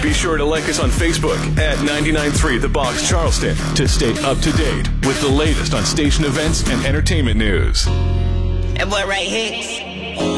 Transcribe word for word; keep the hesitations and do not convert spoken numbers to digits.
Be sure to like us on Facebook at ninety-nine point three The Box Charleston to stay up to date with the latest on station events and entertainment news. That boy right here.